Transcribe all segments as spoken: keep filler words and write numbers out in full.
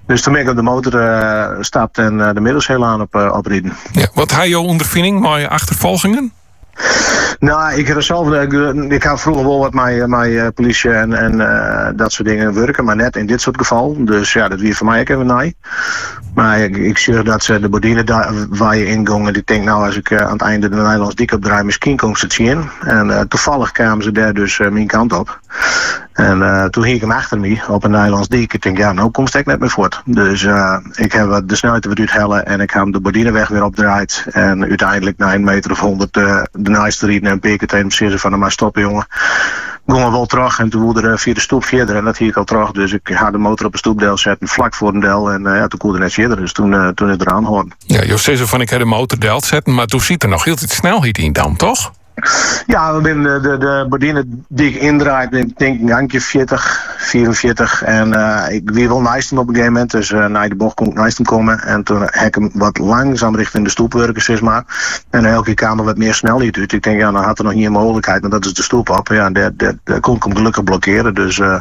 Dus toen ben ik op de motor uh, gestapt en uh, de Middelzeil aan op, uh, oprieden. Ja, wat had jouw ondervinding met achtervolgingen? Nou, ik heb zelf, ik ga vroeger wel wat met, met politie en, en uh, dat soort dingen werken, maar net in dit soort geval. Dus ja, dat weer voor mij ook even nee. Maar ik, ik zie dat ze de bordine daar waar je inging, en ik denk nou als ik uh, aan het einde de Nederlands Diek opdraai, misschien kom ze het zien. En uh, toevallig kwamen ze daar dus uh, mijn kant op. En uh, toen ging ik hem achter me op een Nederlands Diek. Ik denk ja, nou komt ik net meer voort. Dus uh, ik heb de snelheid wat uithellen en ik heb hem de bordineweg weer opdraaid. En uiteindelijk na een meter of honderd uh, de naaste rieden en peken tegen hem zeggen van maar stoppen jongen. Gingen we wel terug en toen wilde er via de stoep verder en dat hier ik al terug. Dus ik ga de motor op een stoepdeel zetten, vlak voor een del en uh, ja, toen koelde net verder. Dus toen, uh, toen het eraan hoorde. Ja, je zei van ik heb de motor deel zetten, maar toen ziet er nog heel veel snelheid in dan, toch? Ja, we zijn de, de, de bordine die ik indraait, ik denk een gangje veertig, vierenveertig. En uh, ik weer wel naast hem op een gegeven moment. Dus uh, naar de bocht kon ik naast hem komen. En toen heb ik hem wat langzaam richting de stoep werken, zeg maar. En elke keer kwam er wat meer snelheid uit. Ik denk, ja, dan had er nog hier een mogelijkheid. En dat is de stoep op. Ja, daar, daar, daar kon ik hem gelukkig blokkeren. Dus uh,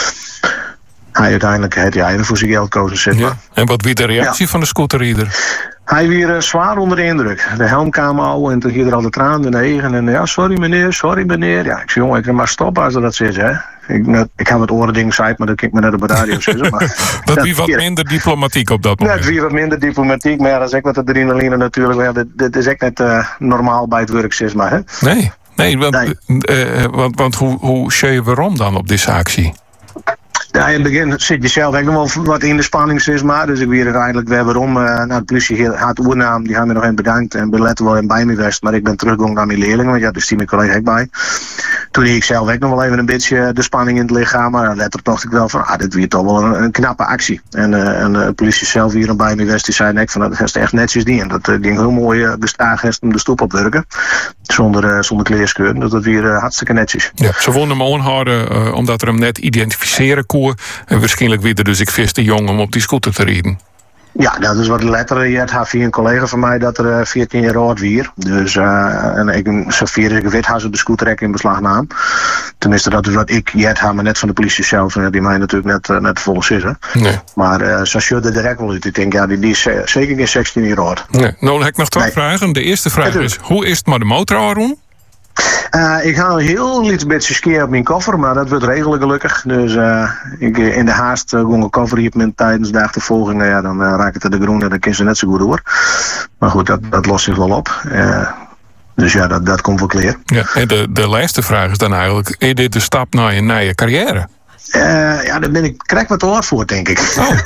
hij uiteindelijk heeft hij voor zijn geld gekozen, zeg maar. Ja. En wat werd de reactie ja. van de scooterrijder? Hij weer uh, zwaar onder de indruk. De helm kwam al en toen ging er al de traan in de egen. En ja, sorry meneer, sorry meneer. Ja, ik zei, jongen, ik kan maar stoppen als dat zit, hè. Ik, net, ik heb het oren ding gezegd, maar dat kan ik me net op de radio zeggen. Maar dat wie wat minder diplomatiek op dat moment. Net wie wat minder diplomatiek, maar ja, dat is ook wat adrenaline natuurlijk. Ja, dit, dit is echt net uh, normaal bij het werk, zeg maar, hè. Nee, nee, want, nee. Uh, want, want hoe, hoe zie je waarom dan op deze actie? Ja, in het begin zit je zelf ook nog wel wat in de spanning, zeg maar. Dus ik weer uiteindelijk weer waarom. Uh, nou, de politie had oernaam, die hebben me nog even bedankt. En beletten wel in bij me geweest. Maar ik ben teruggegaan naar mijn leerlingen, want ja, dus die mijn collega ook bij. Toen ik zelf ook nog wel even een beetje de spanning in het lichaam. Maar letterlijk dacht ik wel van, ah, dit weer toch wel een, een knappe actie. En, uh, en de politie zelf hier en bij me geweest, die zei ook van, dat is echt netjes die. En dat uh, ging heel mooi uh, gestaag om de stoep opwerken. Zonder, uh, zonder kleerskeur. Dus dat weer uh, hartstikke netjes. Ja, ze wonnen hem aanhouden uh, omdat er hem net identificeren kon. En waarschijnlijk weer dus ik vis te jong om op die scooter te rijden. Ja, dat is wat letter. Je had via een collega van mij dat er veertien jaar oud weer. Dus uh, en ik zover ik weet, had ze de scooter in beslag nam. Tenminste, dat is wat ik jet had, maar net van de politie zelf. En die mij natuurlijk net, uh, net volgens is. Nee. Maar uh, zo shut er direct wel uit. Ik denk, ja, die, die is zeker geen zestien jaar oud. Nee. Nou, dan heb ik nog twee nee. vragen. De eerste vraag ja, is, hoe is het met de motor, Aaron? Uh, ik ga een heel iets beetje skiën op mijn koffer, maar dat wordt regelen gelukkig. Dus uh, ik, in de haast uh, ging een koffer hier met tijdens de achtervolging. Uh, ja, dan uh, raak ik het de groen en dan kan ze net zo goed door. Maar goed, dat, dat lost zich wel op. Uh, dus ja, dat, dat komt wel clear. Ja, en de, de laatste vraag is dan eigenlijk, is dit de stap naar je, naar je carrière? Uh, ja, daar ben ik, krijg ik wat te hard voor, denk ik. Oh.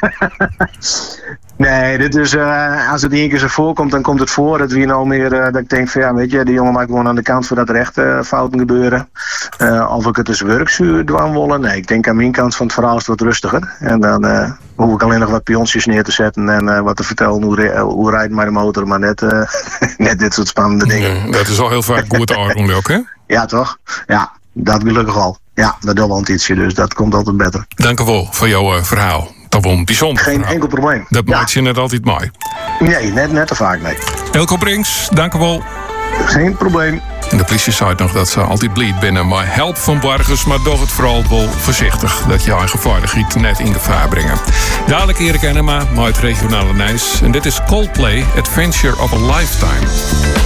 Nee, dit is, uh, als het één keer zo voorkomt, dan komt het voor. Dat we nou meer, uh, dat ik denk van ja, weet je, die jongen maakt gewoon aan de kant voor dat er echt uh, fouten gebeuren. Uh, of ik het dus werkzuur dwang willen. Nee, ik denk aan mijn kant van het verhaal is het wat rustiger. En dan uh, hoef ik alleen nog wat pionsjes neer te zetten en uh, wat te vertellen hoe, re- hoe rijdt mijn motor, maar net, uh, net dit soort spannende dingen. Ja, dat is al heel vaak goed Aaron ook, hè? Ja, toch? Ja, dat gelukkig al. Ja, dat doet wel ietsje, dus dat komt altijd beter. Dank u wel voor jouw uh, verhaal. Dat was een bijzonder Geen verhaal. enkel probleem. Dat ja. maakt je net altijd mooi. Nee, net, net te vaak, nee. Elko Brinks, dank u wel. Geen probleem. De politie zei nog dat ze altijd blij binnen, maar help van burgers, maar doch het vooral wel voorzichtig dat je eigen vaardigheid net in gevaar brengen. Dadelijk Erik Enema, maar het regionale nieuws. En dit is Coldplay, Adventure of a Lifetime.